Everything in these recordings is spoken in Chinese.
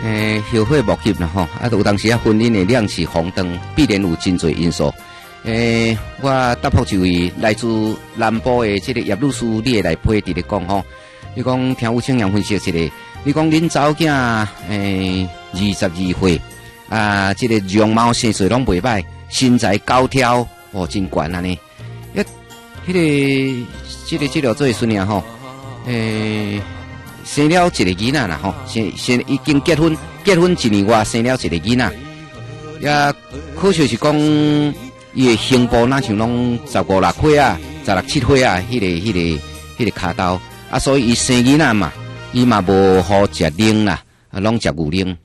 后悔莫及啦吼，啊，有当时啊，婚姻的两次红灯，必然有真侪因素。我答复一位来自南部的这个叶律师，你会来配伫咧讲吼。你讲听吴清阳分析一个，你讲恁查某囝22岁啊，这个容貌生水拢袂歹，身材高挑哦，真悬安尼。这个做孙娘吼，生了一个囡仔啦吼，先已经结婚1年外生了一个囡仔，也可惜是讲伊的胸部哪像拢15、16岁啊，16、17岁啊，迄个骹头啊，所以伊生囡仔嘛，伊嘛无好食奶啦，拢食牛奶。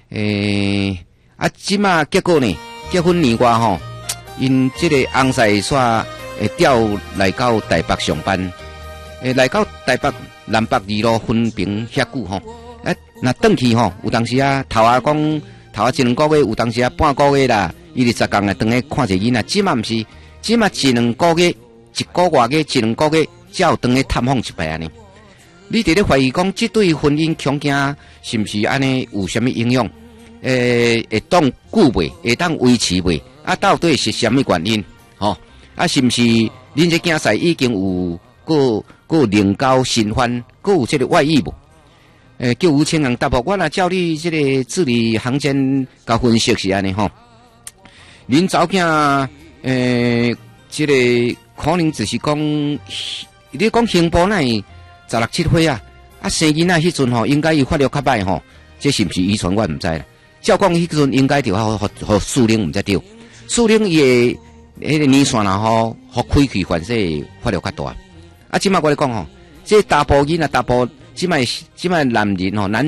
即马结果呢，结婚年外吼，因这个翁婿煞调来到台北上班，来到台北南北二路分屏遐久吼，那转去吼，有当时啊头啊1、2个月，有当时啊半个月啦，伊20天啊转来看一个囡仔，即嘛毋是，即嘛1、2个月，1个月、1、2个月，才有转来探访一摆安尼。你伫咧怀疑讲，这对婚姻恐惊是毋是安尼有啥物影响？会当久袂？会当维持袂？啊，到底是啥物原因？吼？啊，是毋是恁这囝婿已经有另交新欢，有这个外遇无？叫吴清阳答复我若照你这个字里行间甲分析是安尼吼。恁查某囝这个可能就是讲，你讲胸部那16、17岁啊，生囡仔迄阵吼，应该伊发育较歹吼，这是毋是遗传我毋知啦。照讲迄阵应该着互树龄毋才对，树龄伊的迄个年线啦吼，互开去反射发育较大。即马我咧讲吼，这大部囡仔大部即摆男人吼，男